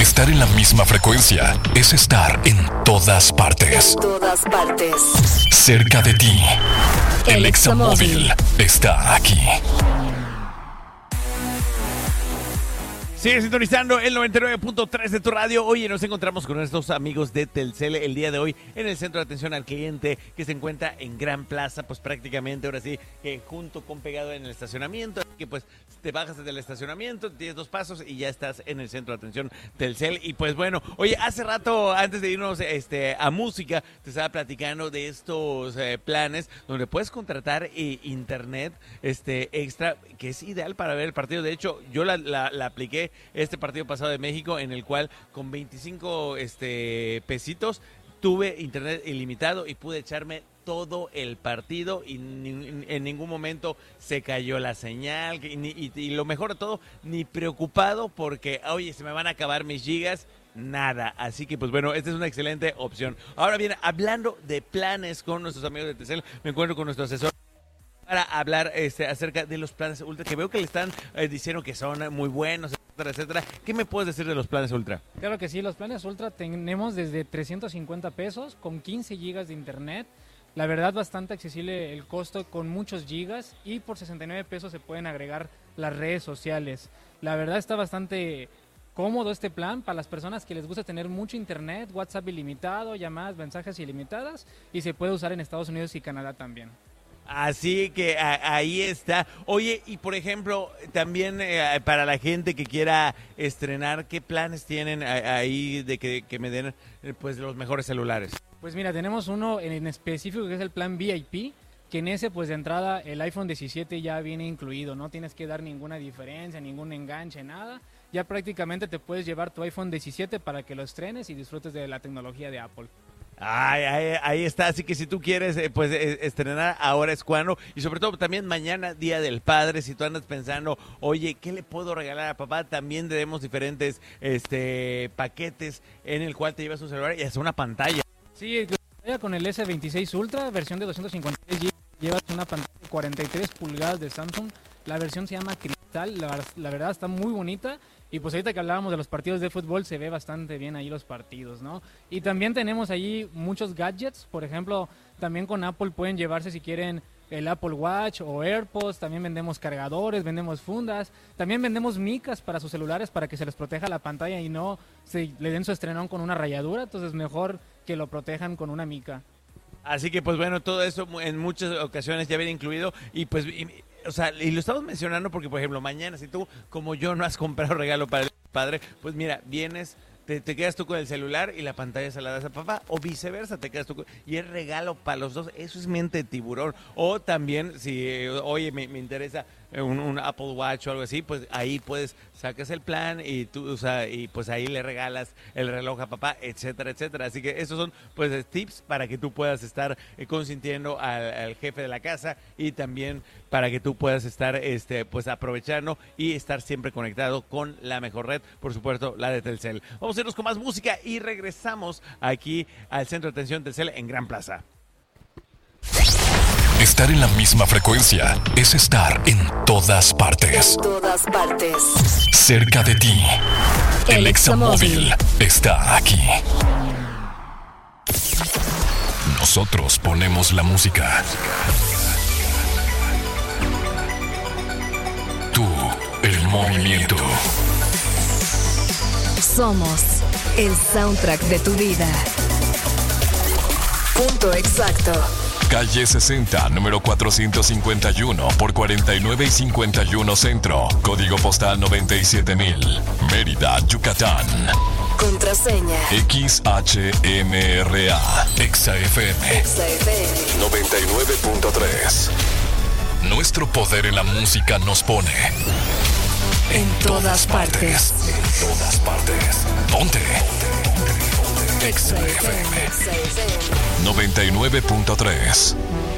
Estar en la misma frecuencia es estar en todas partes. En todas partes. Cerca de ti. El Examóvil está aquí. Sigue sintonizando el 99.3 de tu radio. Oye, nos encontramos con nuestros amigos de Telcel el día de hoy en el centro de atención al cliente que se encuentra en Gran Plaza, pues prácticamente ahora sí, junto con pegado en el estacionamiento, que pues te bajas del estacionamiento, tienes 2 pasos y ya estás en el centro de atención Telcel. Y pues bueno, oye, hace rato antes de irnos a música, te estaba platicando de estos planes donde puedes contratar internet extra, que es ideal para ver el partido. De hecho, yo la apliqué este partido pasado de México, en el cual con 25 pesitos tuve internet ilimitado y pude echarme todo el partido y en ningún momento se cayó la señal y lo mejor de todo, ni preocupado porque, oye, se me van a acabar mis gigas. Nada, así que pues bueno, esta es una excelente opción. Ahora bien, hablando de planes con nuestros amigos de Telcel, me encuentro con nuestro asesor para hablar acerca de los planes Ultra, que veo que le están diciendo que son muy buenos, etcétera, etcétera. ¿Qué me puedes decir de los planes Ultra? Claro que sí, los planes Ultra tenemos desde 350 pesos con 15 gigas de internet. La verdad, bastante accesible el costo, con muchos gigas, y por 69 pesos se pueden agregar las redes sociales. La verdad está bastante cómodo este plan para las personas que les gusta tener mucho internet, WhatsApp ilimitado, llamadas, mensajes ilimitadas, y se puede usar en Estados Unidos y Canadá también. Así que ahí está. Oye, y por ejemplo, también para la gente que quiera estrenar, ¿qué planes tienen ahí de que me den pues los mejores celulares? Pues mira, tenemos uno en específico que es el plan VIP, que en ese pues de entrada el iPhone 17 ya viene incluido, no tienes que dar ninguna diferencia, ningún enganche, nada. Ya prácticamente te puedes llevar tu iPhone 17 para que lo estrenes y disfrutes de la tecnología de Apple. Ahí está, así que si tú quieres estrenar, ahora es cuando, y sobre todo también mañana, Día del Padre, si tú andas pensando, oye, ¿qué le puedo regalar a papá? También tenemos diferentes paquetes en el cual te llevas un celular y hasta una pantalla. Sí, con el S26 Ultra, versión de 256 GB, llevas una pantalla de 43 pulgadas de Samsung, la versión se llama Cristal, la verdad está muy bonita. Y pues ahorita que hablábamos de los partidos de fútbol, se ve bastante bien ahí los partidos, ¿no? Y también tenemos allí muchos gadgets, por ejemplo, también con Apple pueden llevarse si quieren el Apple Watch o AirPods, también vendemos cargadores, vendemos fundas, también vendemos micas para sus celulares para que se les proteja la pantalla y no se le den su estrenón con una rayadura, entonces mejor que lo protejan con una mica. Así que pues bueno, todo eso en muchas ocasiones ya viene incluido y pues... O sea, y lo estamos mencionando porque, por ejemplo, mañana, si tú, como yo, no has comprado regalo para el padre, pues mira, vienes, te quedas tú con el celular y la pantalla se la das a papá, o viceversa, te quedas tú y es regalo para los dos. Eso es mente de tiburón. O también, si, oye, me interesa un Apple Watch o algo así, pues ahí puedes, sacas el plan y tú, o sea, y pues ahí le regalas el reloj a papá, etcétera, etcétera. Así que esos son, pues, tips para que tú puedas estar consintiendo al jefe de la casa y también para que tú puedas estar, pues, aprovechando y estar siempre conectado con la mejor red, por supuesto, la de Telcel. Vamos a irnos con más música y regresamos aquí al centro de atención Telcel en Gran Plaza. Estar en la misma frecuencia es estar en todas partes. En todas partes. Cerca de ti. El Examóvil está aquí. Nosotros ponemos la música. Tú, el movimiento. Somos el soundtrack de tu vida. Punto exacto. Calle 60, número 451 por 49 y 51 Centro. Código postal 97000. Mérida, Yucatán. Contraseña. XHMRA. ExaFM. 99.3. Nuestro poder en la música nos pone en todas partes. En todas partes. Ponte. XFM 99.3.